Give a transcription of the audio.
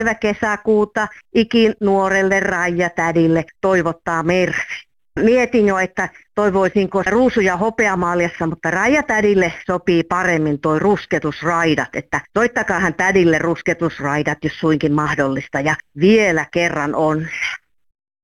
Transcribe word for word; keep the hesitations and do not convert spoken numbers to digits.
päivä kesäkuuta ikinuorelle raijatädille toivottaa Mervi. Mietin jo, että toivoisinko ruusu- ja hopeamaaliassa, mutta raijatädille sopii paremmin toi rusketusraidat, että soittakaahan tädille rusketusraidat, jos suinkin mahdollista. Ja vielä kerran onnea.